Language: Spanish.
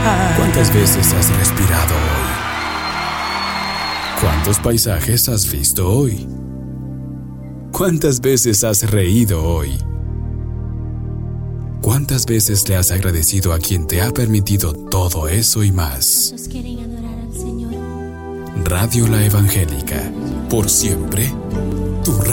¿Cuántas veces has respirado hoy? ¿Cuántos paisajes has visto hoy? ¿Cuántas veces has reído hoy? ¿Cuántas veces le has agradecido a quien te ha permitido todo eso y más? ¿Cuántos quieren adorar al Señor? Radio La Evangélica, por siempre, tu